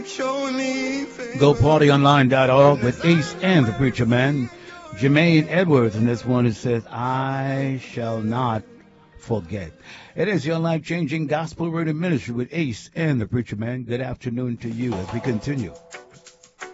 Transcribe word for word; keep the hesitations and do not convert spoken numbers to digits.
go party online dot org with Ace and the Preacher Man. Jermaine Edwards, and this one it says, I shall not forget. It is your life-changing gospel radio ministry with Ace and the Preacher Man. Good afternoon to you as we continue.